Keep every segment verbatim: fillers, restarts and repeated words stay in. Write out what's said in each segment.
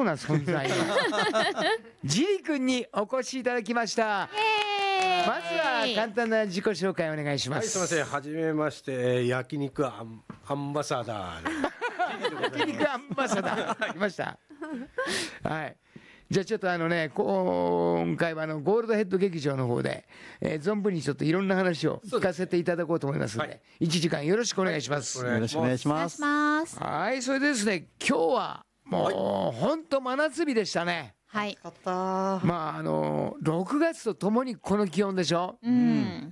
うな存在ジリ君にお越しいただきました。まずは簡単な自己紹介お願いします。 はい、すみません。はじめまして、焼肉アンアンバサダー焼肉アンバサダー来ましたはい、じゃあちょっとあのね、今回はあのゴールドヘッド劇場の方で、えー、存分にちょっといろんな話を聞かせていただこうと思いますので、はい、いちじかんよろしくお願いします。 よろしくお願いします。 はい、それでですね、今日はもう本当真夏日でしたね。 はい、 まああのろくがつとともにこの気温でしょ、うん、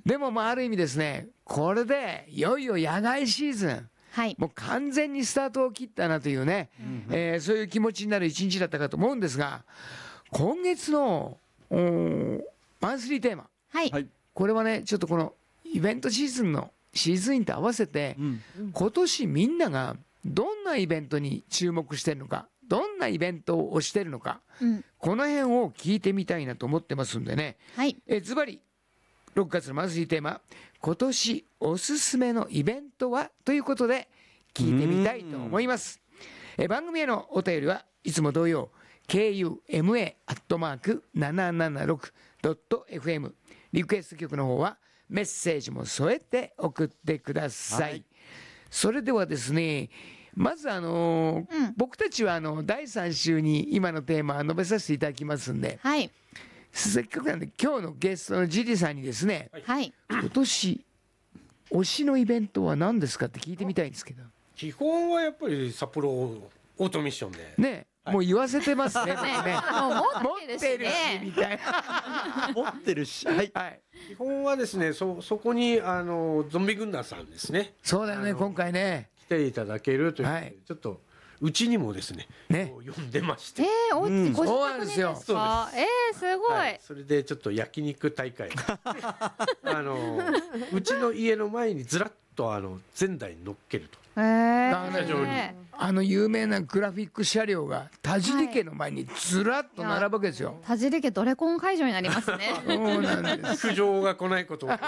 でもまあある意味ですね、これでいよいよ野外シーズン、はい、もう完全にスタートを切ったなというね、うんえー、そういう気持ちになる一日だったかと思うんですが、今月のマンスリーテーマ、はい、これはねちょっとこのイベントシーズンのシーズンインと合わせて、うん、今年みんながどんなイベントに注目してるのか、どんなイベントをしてるのか、うん、この辺を聞いてみたいなと思ってますんでね、はい、えズバリろくがつのマンスリーテーマ、今年おすすめのイベントはということで聞いてみたいと思います。え番組へのお便りはいつも同様 ケーユーエムエー アットマーク ななななろく ドット エフエム、 リクエスト曲の方はメッセージも添えて送ってください、はい、それではですね、まずあのーうん、僕たちはあのだいさん週に今のテーマを述べさせていただきますんで、はい、せっかくなんで今日のゲストのジリさんにですね、はい、今年推しのイベントは何ですかって聞いてみたいんですけど。 基本はやっぱり札幌オートミッションでね、はい、もう言わせてますね。ねもう持ってるしね、 みたいな持ってるし、はい、 はい、基本はですね、そそこにあのゾンビ軍団さんですね。 そうだよね、今回ね来ていただけるという、はい、ちょっとうちにもですね、ね呼んでまして、 えー、おうち、うん、ご自宅にですか。 そうなんです。えー、すごい、はい、 それでちょっと焼肉大会あのうちの家の前にずらっとあの前台に乗っけると、 えー、 あの有名なグラフィック車両が田尻家の前にずらっと並ぶわけですよ。 田尻家ドレコン会場になりますねそうなんです。 苦情が来ないことを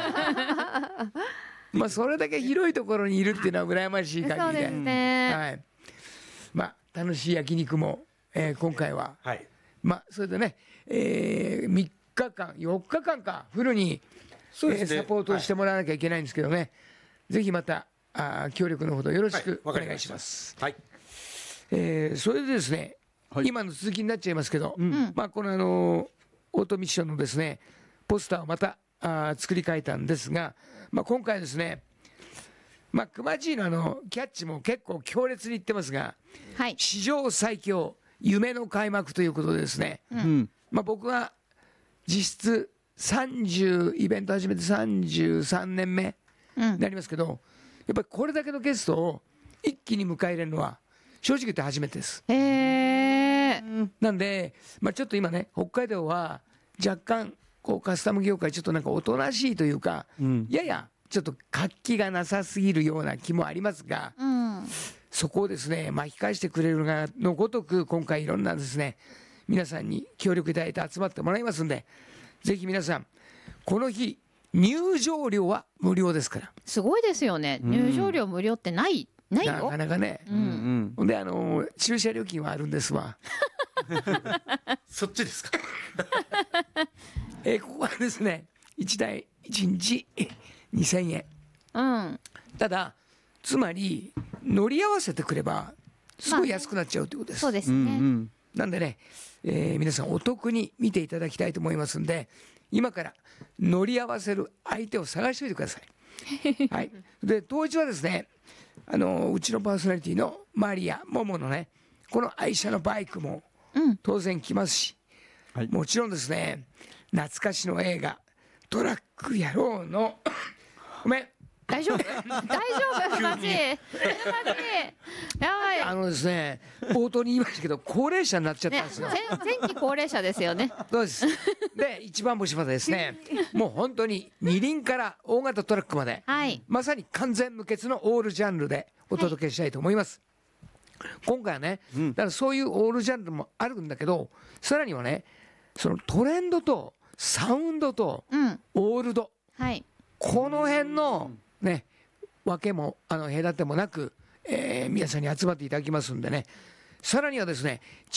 まあそれだけ広いところにいるっていうのは羨ましい限りで、 そうですね、 はい、まあ楽しい焼肉も、えー、今回は、はい、まあそれでね、えー、みっかかんよっかかんかフルに、そうですね、えー、サポートしてもらわなきゃいけないんですけどね、はい、ぜひまたあ協力のほどよろしくお願いします。はい、えー、それでですね、はい、今の続きになっちゃいますけど、うん、まあこのあのオートミッションのですねポスターをまたあ作り変えたんですが、まあ、今回ですね、まあ、クマジーのあのキャッチも結構強烈に言ってますが、はい、史上最強夢の開幕ということでですね、うんまあ、僕は実質さんじゅうイベント始めてさんじゅうさんねんめになりますけど、うん、やっぱりこれだけのゲストを一気に迎え入れるのは正直言って初めてです。 へー。 なんで、まあ、ちょっと今ね北海道は若干こうカスタム業界ちょっとなんかおとなしいというか、うん、ややちょっと活気がなさすぎるような気もありますが、うん、そこをですね巻き返してくれるがのごとく今回いろんなですね皆さんに協力いただいて集まってもらいますんで、ぜひ皆さんこの日入場料は無料ですから。 すごいですよね、うん、入場料無料ってないないよ、 なかなかね、うんうん、であの駐車料金はあるんですわそっちですかえー、ここはですねいちだいいちにちにせんえん、うん、ただつまり乗り合わせてくればすごい安くなっちゃうということです、 まあ、そうですね、うんうん、 なんでね、えー、皆さんお得に見ていただきたいと思いますんで、今から乗り合わせる相手を探しておいてくださいはい、で当日はですねあのうちのパーソナリティのマリアモモのねこの愛車のバイクも当然来ますし、うんはい、もちろんですね懐かしの映画トラック野郎のごめん大丈夫大丈夫ふまちふまちやばい、 あのですね冒頭に言いましたけど高齢者になっちゃったんですよ、ね、 前期高齢者ですよねそうです。で一番星までですねもう本当に二輪から大型トラックまで、はい、まさに完全無欠のオールジャンルでお届けしたいと思います、はい、今回はねだからそういうオールジャンルもあるんだけど、さらにはねそのトレンドとサウンドとオールド、うんはい、この辺のね分けもあの隔てもなく、えー、皆さんに集まっていただきますんでね、さらにはですね